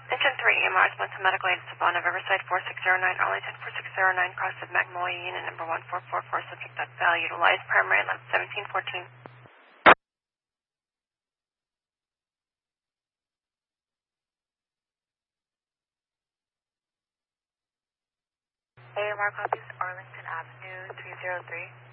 Engine 3, Mars went to medical aid Savannah, Riverside 4609, Arlington 4609, cross of Magnolia Unit number 1444, subject that fail, utilize primary left 1714. AMR copies, Arlington Avenue 303.